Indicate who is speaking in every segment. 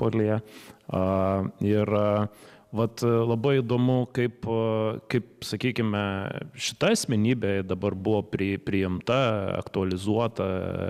Speaker 1: Mariupolyje. Ir vat labai įdomu, kaip, sakykime, šita asmenybė dabar buvo priimta, aktualizuota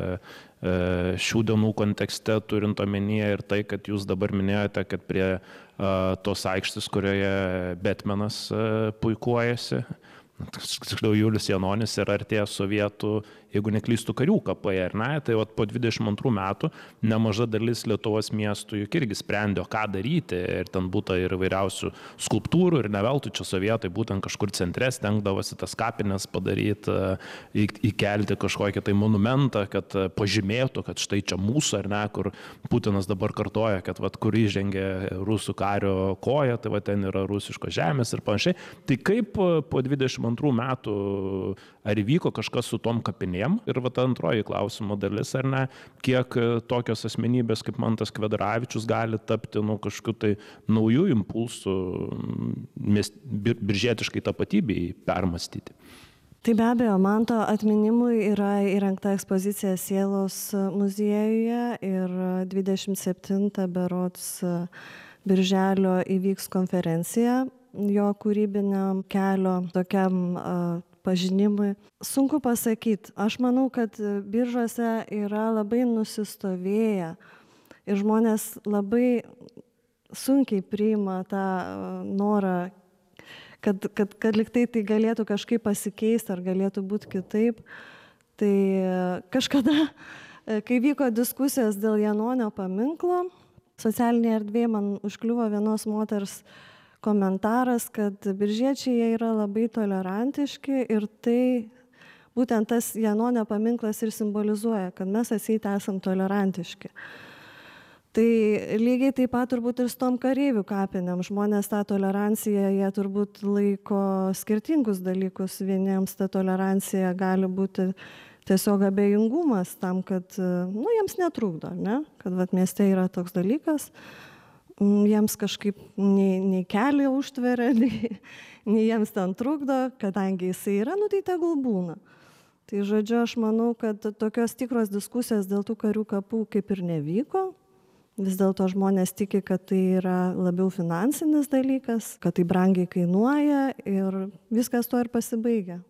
Speaker 1: šių dienų kontekste, turint omenyje ir tai, kad jūs dabar minėjote, kad prie tos aikštės, kurioje Betmenas puikuojasi, tiksliau Julius Janonis ir artėja sovietų, jeigu neklystų, karių kapai, ar ne, tai vat po 22 metų nemaža dalis Lietuvos miestų juk irgi sprendė, ką daryti, ir ten būta ir įvairiausių skulptūrų, ir ne veltui čia sovietai būtent kažkur centre stengdavosi tas kapines padaryti, įkelti kažkokį tai monumentą, kad pažymėtų, kad štai čia mūsų, ar ne, kur Putinas dabar kartoja, kad vat, kur įžengė rusų kario koja, tai vat, ten yra rusiškos žemės ir panašiai. Tai kaip po 22 metų ar įvyko kažkas su tom kapinėm? Ir vat antroji klausimo dalis, ar ne, kiek tokios asmenybės kaip Mantas Kvedaravičius gali tapti kažkokiu tai naujų impulsų biržietiškai tapatybei permastyti?
Speaker 2: Tai be abejo, Manto atminimui yra įrengta ekspozicija Sielos muziejuje ir 27 berods birželio įvyks konferencija jo kūrybiniam kelio tokiam pažinimui. Sunku pasakyti. Aš manau, kad Biržuose yra labai nusistovėję ir žmonės labai sunkiai priima tą norą, kad liktai tai galėtų kažkaip pasikeisti ar galėtų būti kitaip. Tai kažkada, kai vyko diskusijos dėl Janonio paminklo, socialinėje erdvėje man užkliuvo vienos moters komentaras, kad biržiečiai jie yra labai tolerantiški ir tai būtent tas Janonio paminklas ir simbolizuoja, kad mes atseit esam tolerantiški. Tai lygiai taip pat turbūt ir su tom kareivių kapinėm. Žmonės tą toleranciją, jie turbūt laiko skirtingus dalykus. Vieniems ta tolerancija gali būti tiesiog abejingumas tam, kad jiems netrukdo, ne? Kad vat, mieste yra toks dalykas, jiems kažkaip nei kelią užtveria, nei jiems ten trukdo, kadangi jisai yra, tai tegul būna. Tai žodžiu, aš manau, kad tokios tikros diskusijos dėl tų karių kapų kaip ir nevyko. Vis dėlto žmonės tiki, kad tai yra labiau finansinis dalykas, kad tai brangiai kainuoja ir viskas to ir pasibaigia.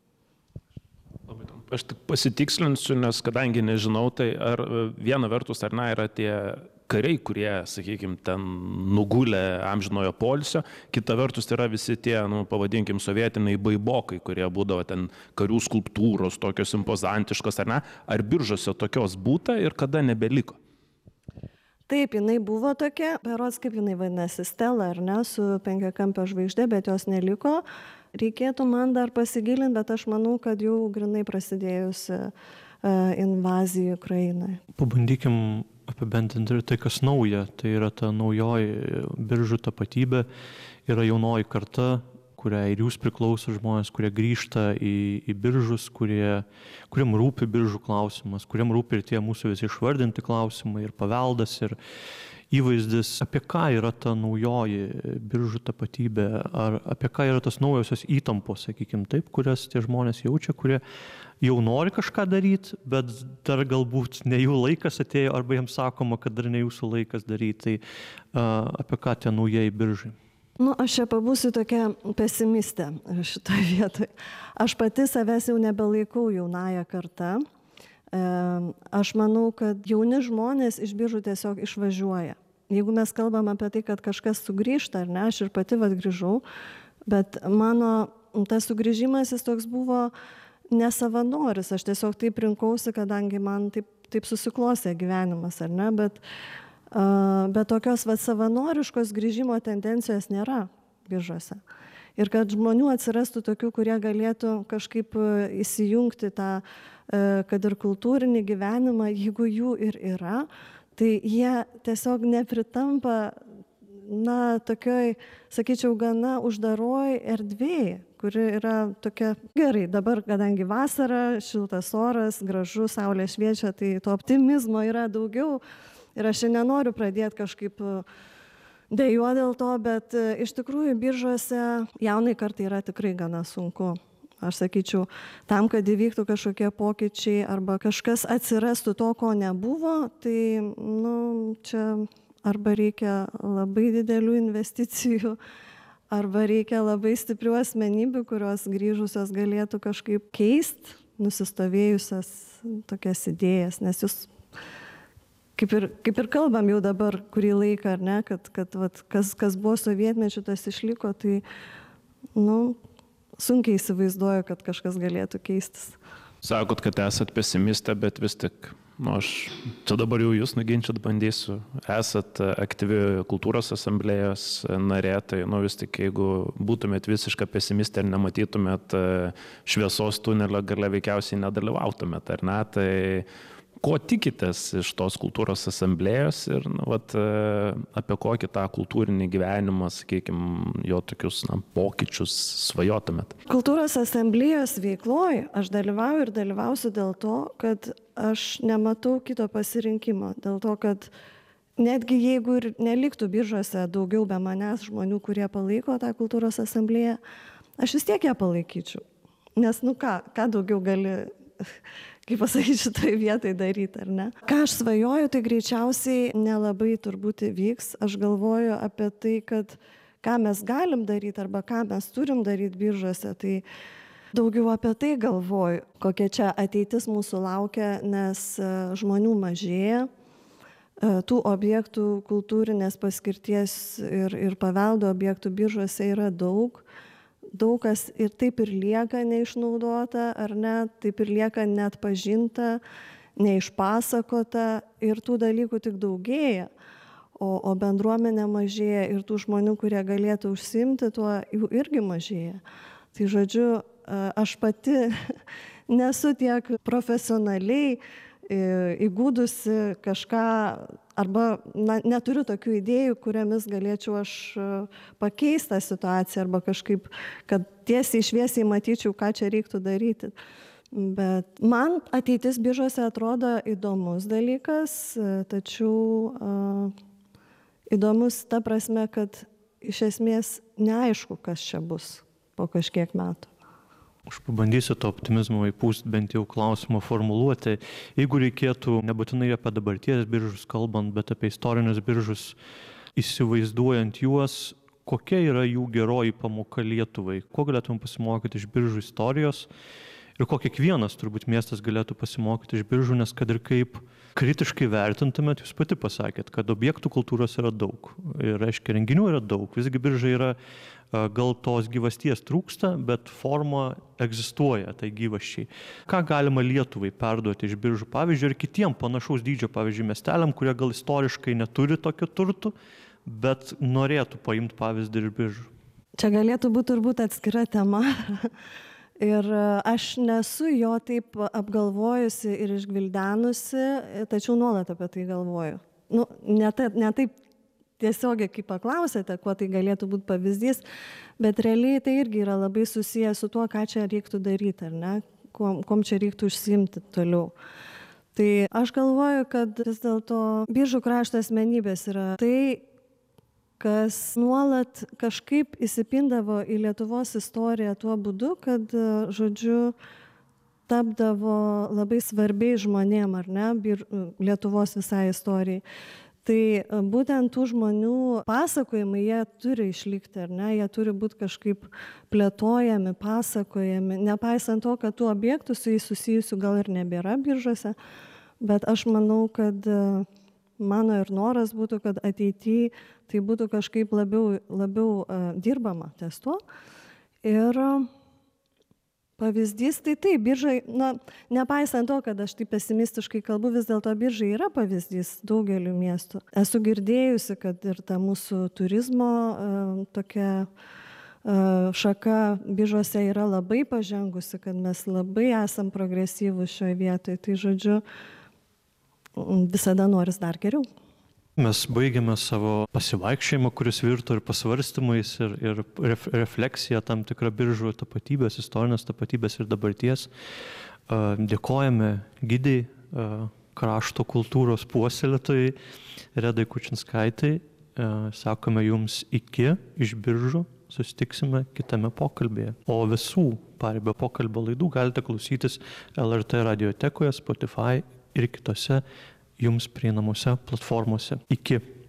Speaker 1: Aš tik pasitikslinsiu, nes kadangi nežinau, tai ar viena vertus ar ne yra tie kariai, kurie, sakykime, ten nugulė amžinojo poilsio, kita vertus yra visi tie, pavadinkim, sovietiniai baibokai, kurie būdavo ten karių skulptūros, tokios impozantiškos, ar ne? Ar Biržuose tokios būta ir kada nebeliko?
Speaker 2: Taip, jinai buvo tokia, berods kaip jinai vadinasi, Stela, ar ne, su penkiakampio žvaigždė, bet jos neliko. Reikėtų man dar pasigilinti, bet aš manau, kad jau grinai prasidėjusi invazija Ukrainai.
Speaker 3: Pabandykim apibendrinti ir tai, kas nauja. Tai yra ta naujoji Biržų tapatybė, yra jaunoji karta, kuriai ir jūs priklauso žmonės, kurie grįžta į Biržus, kuriem rūpi Biržų klausimas, kuriem rūpi ir tie mūsų visi išvardinti klausimai, ir paveldas, ir įvaizdis. Apie ką yra ta naujoji Biržų tapatybė, ar apie ką yra tas naujosios įtampos, sakykime taip, kurias tie žmonės jaučia, kurie jau nori kažką daryti, bet dar galbūt ne jų laikas atėjo, arba jiems sakoma, kad dar ne jūsų laikas daryti. Tai apie ką tie naujieji Biržai?
Speaker 2: Aš čia pabūsiu tokia pesimistė šitoje vietoje. Aš pati savęs jau nebelaikau jaunąją kartą. Aš manau, kad jauni žmonės iš Biržų tiesiog išvažiuoja. Jeigu mes kalbam apie tai, kad kažkas sugrįžta, ar ne, aš ir pati grįžau, bet mano tas sugrįžimas jis toks buvo nesavanoris. Aš tiesiog taip rinkausi, kadangi man taip susiklostė gyvenimas, ar ne, bet tokios savanoriškos grįžimo tendencijos nėra Biržuose. Ir kad žmonių atsirastų tokių, kurie galėtų kažkaip įsijungti tą, kad ir kultūrinį gyvenimą, jeigu jų ir yra, tai jie tiesiog nepritampa, tokioj, sakyčiau, gana uždaroj erdvėje, kuri yra tokia gerai. Dabar, kadangi vasara, šiltas oras, gražu, saulė šviečia, tai to optimizmo yra daugiau. Ir aš nenoriu pradėti kažkaip dejuoti dėl to, bet iš tikrųjų Biržuose jaunai kartai yra tikrai gana sunku. Aš sakyčiau, tam, kad įvyktų kažkokie pokyčiai arba kažkas atsirastų to, ko nebuvo, tai čia arba reikia labai didelių investicijų, arba reikia labai stiprių asmenybių, kurios grįžusios galėtų kažkaip keisti nusistovėjusias tokias idėjas, nes jūs kaip ir kalbam jau dabar kurį laiką, ar ne, kad vat, kas buvo sovietmečiu, tas išliko, tai sunkiai įsivaizduoju, kad kažkas galėtų keistis.
Speaker 1: Sakot, kad esat pesimistė, bet vis tik, aš čia dabar jau jūs nuginčyt bandysiu. Esat aktyvi kultūros asamblėjos narė, tai vis tik, jeigu būtumėt visiška pesimistė ir nematytumėt šviesos tunelio gale, veikiausiai nedalyvautumėt, ar ne? Tai ko tikitės iš tos kultūros asamblėjos ir apie kokį tą kultūrinį gyvenimą, sakykime, jo tokius pokyčius svajotumėt?
Speaker 2: Kultūros asamblėjos veikloj aš dalyvauju ir dalyvausiu dėl to, kad aš nematau kito pasirinkimo. Dėl to, kad netgi jeigu ir neliktų Biržuose daugiau be manęs žmonių, kurie palaiko tą kultūros asamblėją, aš vis tiek ją palaikyčiau. Nes ką daugiau gali, kaip pasakyti, šitoj vietai daryti, ar ne? Ką aš svajoju, tai greičiausiai nelabai turbūt įvyks. Aš galvoju apie tai, kad ką mes galim daryti arba ką mes turim daryti Biržuose, tai daugiau apie tai galvoju, kokia čia ateitis mūsų laukia, nes žmonių mažėja, tų objektų kultūrinės paskirties ir paveldo objektų Biržuose yra daug. Daug kas ir taip ir lieka neišnaudota, ar ne, taip ir lieka neatpažinta, neišpasakota ir tų dalykų tik daugėja, o bendruomenė mažėja ir tų žmonių, kurie galėtų užsiimti tuo, jų irgi mažėja. Tai žodžiu, aš pati nesu tiek profesionaliai įgūdusi kažką arba neturiu tokių idėjų, kuriamis galėčiau aš pakeisti tą situaciją arba kažkaip, kad tiesiai šviesiai matyčiau, ką čia reiktų daryti. Bet man ateitis Biržuose atrodo įdomus dalykas, tačiau įdomus ta prasme, kad iš esmės neaišku, kas čia bus po kažkiek metų.
Speaker 3: Aš pabandysiu to optimizmo įpūsti bent jau klausimą formuluoti. Jeigu reikėtų nebūtinai apie dabarties Biržus kalbant, bet apie istorinius Biržus, įsivaizduojant juos, kokia yra jų geroji pamoka Lietuvai? Ko galėtum pasimokyti iš Biržų istorijos? Ir ko kiekvienas turbūt miestas galėtų pasimokyti iš Biržų, nes kad ir kaip kritiškai vertintumėt, jūs pati pasakėt, kad objektų kultūros yra daug. Ir reiškia, renginių yra daug. Visgi Birža yra, gal tos gyvasties trūksta, bet forma egzistuoja tai gyvasčiai. Ką galima Lietuvai perduoti iš Biržų, pavyzdžiui, ir kitiem panašaus dydžio, pavyzdžiui, miesteliam, kurie gal istoriškai neturi tokio turtų, bet norėtų paimti pavyzdį iš Biržų?
Speaker 2: Čia galėtų būti turbūt atskira tema. Ir aš nesu jo taip apgalvojusi ir išgvildenusi, tačiau nuolat apie tai galvoju. Ne taip tiesiogiai, kaip paklausėte, kuo tai galėtų būti pavyzdys, bet realiai tai irgi yra labai susiję su tuo, ką čia reiktų daryti, ar ne, kom čia reiktų užsiimti toliau. Tai aš galvoju, kad vis dėlto Biržų krašto asmenybės yra tai, kas nuolat kažkaip įsipindavo į Lietuvos istoriją tuo būdu, kad, žodžiu, tapdavo labai svarbiai žmonėm, ar ne, Lietuvos visai istorijai. Tai būtent tų žmonių pasakojimai, jie turi išlikti, ar ne, jie turi būti kažkaip plėtojami, pasakojami, nepaisant to, kad tų objektų su jais susijusių gal ir nebėra Biržuose, bet aš manau, kad mano ir noras būtų, kad ateityje tai būtų kažkaip labiau dirbama ties tuo. Ir pavyzdys, tai taip, Biržai, nepaisant to, kad aš taip pesimistiškai kalbu, vis dėlto Biržai yra pavyzdys daugeliu miestų. Esu girdėjusi, kad ir ta mūsų turizmo tokia šaka Biržuose yra labai pažengusi, kad mes labai esam progresyvūs šioje vietoje. Tai žodžiu, visada noris dar geriau.
Speaker 3: Mes baigėme savo pasivaikščiojimą, kuris virto ir pasvarstymais, ir refleksija tam tikrą Biržų tapatybės, istorinės tapatybės ir dabarties. Dėkojame gidai, krašto kultūros puoselėtojai Redai Kučinskaitai. Sakome jums iki iš Biržų, susitiksime kitame pokalbėje. O visų Paribio pokalbio laidų galite klausytis LRT radiotekoje, Spotify ir kitose jums prieinamose platformose. Iki.